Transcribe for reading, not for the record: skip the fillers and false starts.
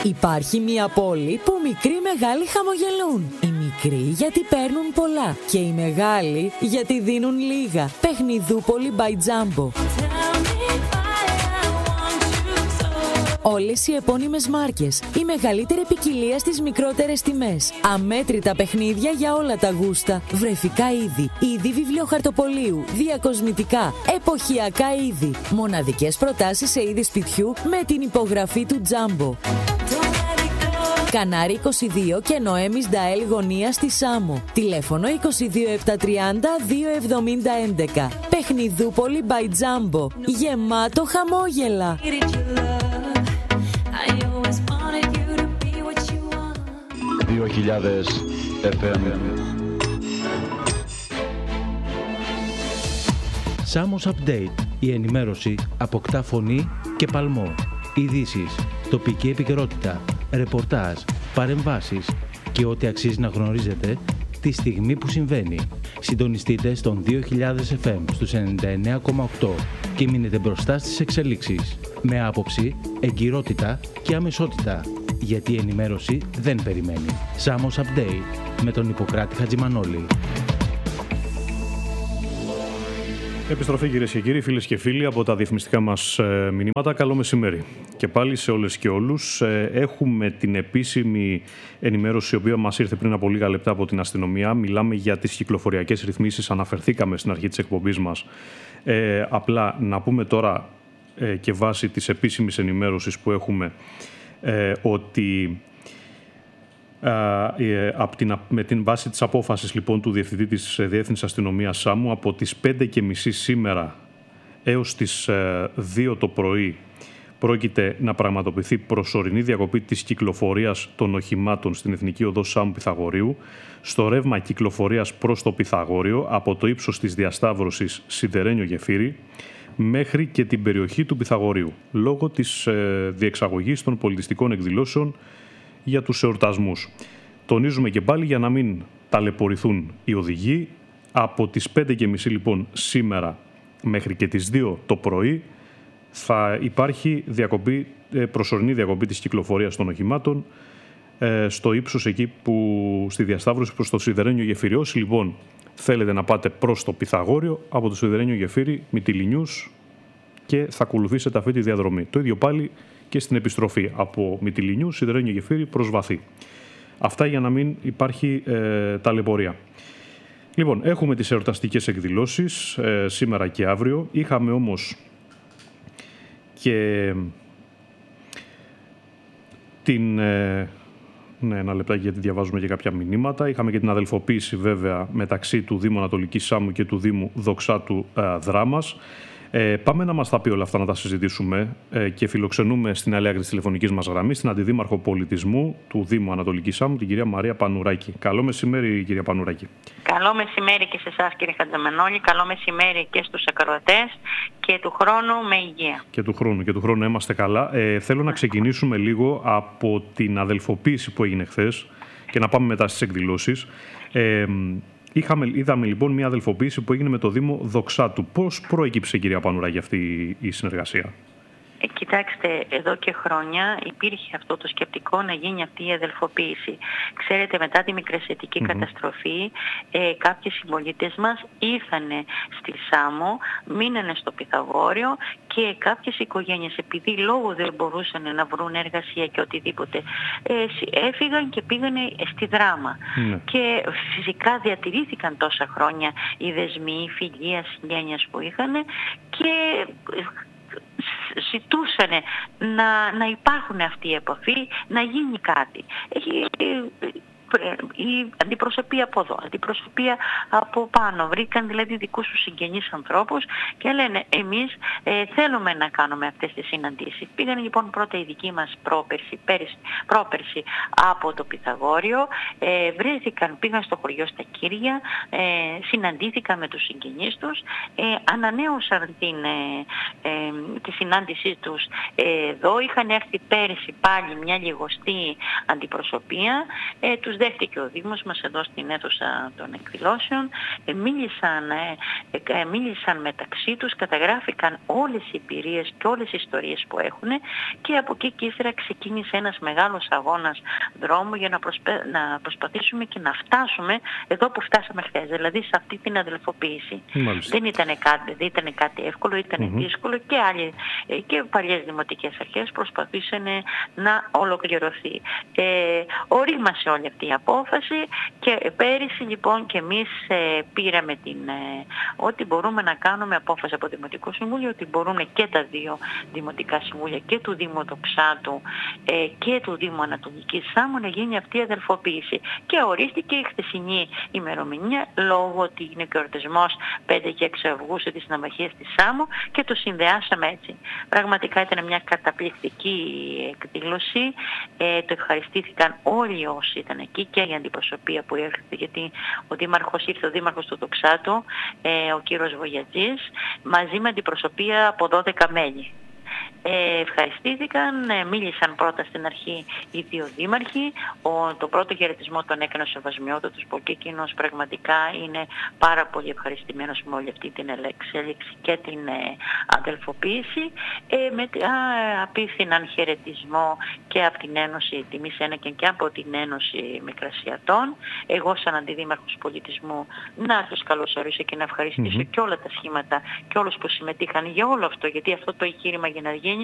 Υπάρχει μια πόλη που μικροί μεγάλοι χαμογελούν. Οι μικροί γιατί παίρνουν πολλά και οι μεγάλοι γιατί δίνουν λίγα. Παιχνιδούπολη by Jumbo. Όλες οι επώνυμες μάρκες, η μεγαλύτερη ποικιλία στις μικρότερες τιμές. Αμέτρητα παιχνίδια για όλα τα γούστα. Βρεφικά είδη, είδη βιβλιοχαρτοπολίου, διακοσμητικά, εποχιακά είδη. Μοναδικές προτάσεις σε είδη σπιτιού με την υπογραφή του Jumbo. Κανάρι 22 και Νοέμις Νταέλ γωνία στη Σάμο. Τηλέφωνο 22730 27011. Παιχνιδούπολη by Jumbo. Γεμάτο χαμόγελα. 2000 FM. Σάμος Update. Η ενημέρωση αποκτά φωνή και παλμό. Ειδήσεις, τοπική επικαιρότητα, ρεπορτάζ, παρεμβάσεις και ό,τι αξίζει να γνωρίζετε τη στιγμή που συμβαίνει. Συντονιστείτε στον 2000 FM στους 99,8 και μείνετε μπροστά στις εξελίξεις. Με άποψη, εγκυρότητα και αμεσότητα. Γιατί η ενημέρωση δεν περιμένει. Σάμος Update με τον Ιπποκράτη Χατζημανόλη. Επιστροφή κυρίες και κύριοι, φίλες και φίλοι από τα διαφημιστικά μας μηνύματα. Καλό μεσημέρι. Και πάλι σε όλες και όλους. Έχουμε την επίσημη ενημέρωση η οποία μας ήρθε πριν από λίγα λεπτά από την αστυνομία. Μιλάμε για τις κυκλοφοριακές ρυθμίσεις. Αναφερθήκαμε στην αρχή της εκπομπής μας. Απλά να πούμε τώρα και βάσει της επίσημης ενημέρωσης που έχουμε ότι με την βάση της απόφασης λοιπόν του Διευθυντή της Διεύθυνσης Αστυνομίας Σάμου από τις 5:30 σήμερα έως τις 2 το πρωί πρόκειται να πραγματοποιηθεί προσωρινή διακοπή της κυκλοφορίας των οχημάτων στην Εθνική Οδό Σάμου Πυθαγορείου στο ρεύμα κυκλοφορίας προς το Πυθαγόριο από το ύψος της διασταύρωσης Σιδερένιο Γεφύρι μέχρι και την περιοχή του Πυθαγορείου λόγω της διεξαγωγής των πολιτιστικών εκδηλώσεων για τους εορτασμούς. Τονίζουμε και πάλι για να μην ταλαιπωρηθούν οι οδηγοί. Από τις 5:30 λοιπόν σήμερα μέχρι και τις 2 το πρωί θα υπάρχει προσωρινή διακοπή της κυκλοφορίας των οχημάτων στο ύψος εκεί που στη διασταύρωση προς το Σιδερένιο Γεφύρι. Όσοι λοιπόν θέλετε να πάτε προς το Πυθαγόριο από το Σιδερένιο Γεφύρι Μυτιληνιούς και θα ακολουθήσετε αυτή τη διαδρομή. Το ίδιο πάλι και στην επιστροφή από Μυτιληνιού, Σιδερένιο Γεφύρι προς Βαθύ. Αυτά για να μην υπάρχει ταλαιπωρία. Λοιπόν, έχουμε τις εορταστικές εκδηλώσεις σήμερα και αύριο. Είχαμε όμως και την... Ναι, ένα λεπτάκι γιατί διαβάζουμε και κάποια μηνύματα. Είχαμε και την αδελφοποίηση βέβαια μεταξύ του Δήμου Ανατολικής Σάμου και του Δήμου Δοξάτου Δράμας. Πάμε να μας τα πει όλα αυτά, να τα συζητήσουμε και φιλοξενούμε στην άλλη άκρη της τηλεφωνικής μας γραμμής την Αντιδήμαρχο Πολιτισμού του Δήμου Ανατολικής Σάμου, την κυρία Μαρία Πανουράκη. Καλό μεσημέρι, κυρία Πανουράκη. Καλό μεσημέρι και σε εσάς, κύριε Χατζημανόλη. Καλό μεσημέρι και στους ακροατές και του χρόνου με υγεία. Και του χρόνου είμαστε καλά. Θέλω να ξεκινήσουμε λίγο από την αδελφοποίηση που έγινε χθες και να πάμε μετά στις εκδηλώσεις. Είδαμε λοιπόν μια αδελφοποίηση που έγινε με το Δήμο Δοξάτου. Πώς προέκυψε, κυρία Πανουράκη, αυτή η συνεργασία? Κοιτάξτε, εδώ και χρόνια υπήρχε αυτό το σκεπτικό να γίνει αυτή η αδελφοποίηση. Ξέρετε, μετά τη μικρασιατική καταστροφή, κάποιοι συμπολίτες μας ήρθανε στη Σάμο, μείνανε στο Πυθαγόριο και κάποιες οικογένειες, επειδή λόγω δεν μπορούσαν να βρουν εργασία και οτιδήποτε, έφυγαν και πήγανε στη Δράμα. Και φυσικά διατηρήθηκαν τόσα χρόνια οι δεσμοί, φιλία, συγγένειας που είχαν και ζητούσαν να υπάρχουν αυτή η επαφή, να γίνει κάτι. Η αντιπροσωπεία από εδώ, αντιπροσωπεία από πάνω, βρήκαν δηλαδή δικούς τους συγγενείς ανθρώπους και λένε εμείς θέλουμε να κάνουμε αυτές τις συναντήσεις. Πήγαν λοιπόν πρώτα η δική μας πρόπερση από το Πυθαγόριο, πήγαν στο χωριό στα Κύρια, συναντήθηκαν με τους συγγενείς τους, ανανέωσαν τη συνάντησή τους εδώ, είχαν έρθει πέρυσι πάλι μια λιγοστή αντιπροσωπεία, τους τους δέχτηκε ο Δήμος μας εδώ στην αίθουσα των εκδηλώσεων, μίλησαν μεταξύ τους, καταγράφηκαν όλες οι εμπειρίες και όλες οι ιστορίες που έχουν και από εκεί και ύστερα ξεκίνησε ένας μεγάλος αγώνας δρόμου για να προσπαθήσουμε και να φτάσουμε εδώ που φτάσαμε χθες, δηλαδή σε αυτή την αδελφοποίηση. Δεν ήταν κάτι εύκολο, ήταν δύσκολο και παλιές δημοτικές αρχές προσπαθήσαν να ολοκληρωθεί. Ορίμασε όλη αυτή η απόφαση και πέρυσι λοιπόν και εμείς πήραμε ότι μπορούμε να κάνουμε απόφαση από το Δημοτικό Συμβούλιο, ότι μπορούν και τα δύο Δημοτικά Συμβούλια και του Δήμου Δοξάτου και του Δήμου Ανατολικής Σάμου να γίνει αυτή η αδελφοποίηση. Και ορίστηκε η χθεσινή ημερομηνία λόγω ότι είναι και ο εορτασμός 5 και 6 Αυγούστου της Συναμαχίας της Σάμου και το συνδυάσαμε έτσι. Πραγματικά ήταν μια καταπληκτική εκδήλωση. Το ευχαριστήθηκαν όλοι όσοι ήταν εκεί και η αντιπροσωπεία που έρχεται, γιατί ήρθε ο Δήμαρχος του Δοξάτου, ο κύριος Βογιατζής, μαζί με αντιπροσωπεία από 12 μέλη. Ευχαριστήθηκαν, μίλησαν πρώτα στην αρχή οι δύο δήμαρχοι. Το πρώτο χαιρετισμό τον έκανε ο Σεβασμιότατος, που και εκείνος πραγματικά είναι πάρα πολύ ευχαριστημένος με όλη αυτή την εξέλιξη και την αδελφοποίηση. Απίθυναν χαιρετισμό και από την Ένωση Τιμής Ένεκεν και από την Ένωση Μικρασιατών. Εγώ σαν Αντιδήμαρχος Πολιτισμού να τους καλωσορίσω και να ευχαριστήσω και όλα τα σχήματα και όλους που συμμετείχαν για όλο αυτό, γιατί αυτό το εγχείρημα για να γίνει